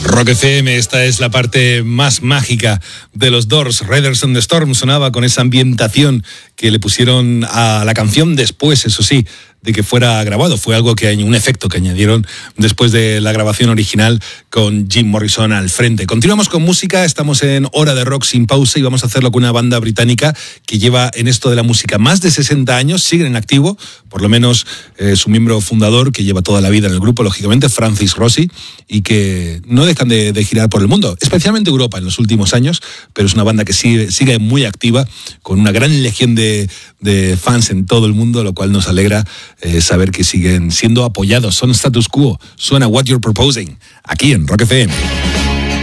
Rock FM, esta es la parte más mágica de los Doors. Riders on the Storm sonaba con esa ambientación que le pusieron a la canción después, eso sí, de que fuera grabado. Fue algo que un efecto que añadieron después de la grabación original con Jim Morrison al frente. Continuamos con música, estamos en Hora de Rock sin pausa y vamos a hacerlo con una banda británica que lleva en esto de la música más de 60 años, siguen en activo, por lo menos su miembro fundador, que lleva toda la vida en el grupo, lógicamente, Francis Rossi, y que no dejan de girar por el mundo, especialmente Europa en los últimos años, pero es una banda que sigue muy activa, con una gran legión de fans en todo el mundo, lo cual nos alegra saber que siguen siendo apoyados. Son Status Quo, suena What You're Proposing, aquí en Rock FM.